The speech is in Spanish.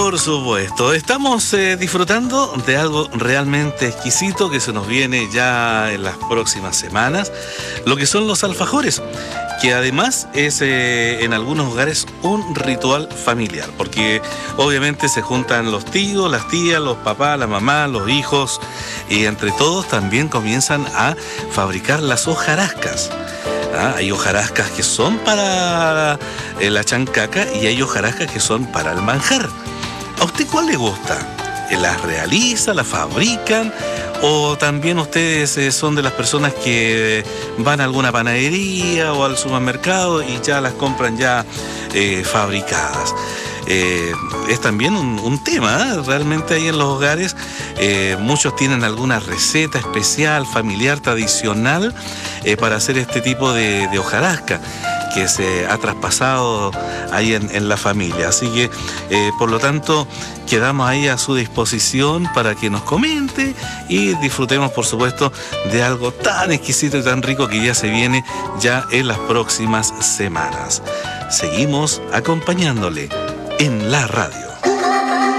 Por supuesto, estamos disfrutando de algo realmente exquisito que se nos viene ya en las próximas semanas, lo que son los alfajores, que además es en algunos hogares un ritual familiar, porque obviamente se juntan los tíos, las tías, los papás, la mamá, los hijos, y entre todos también comienzan a fabricar las hojarascas. Hay hojarascas que son para la chancaca y hay hojarascas que son para el manjar. ¿A usted cuál le gusta? ¿Las realiza, las fabrican? ¿O también ustedes son de las personas que van a alguna panadería o al supermercado y ya las compran ya fabricadas? Es también un tema, realmente ahí en los hogares muchos tienen alguna receta especial, familiar, tradicional para hacer este tipo de hojarasca que se ha traspasado ahí en la familia. Así que, por lo tanto, quedamos ahí a su disposición para que nos comente y disfrutemos, por supuesto, de algo tan exquisito y tan rico que ya se viene ya en las próximas semanas. Seguimos acompañándole en la radio.